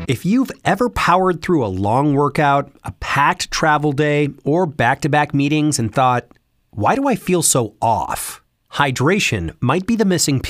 If you've ever powered through a long workout, a packed travel day, or back-to-back meetings and thought, why do I feel so off? Hydration might be the missing piece.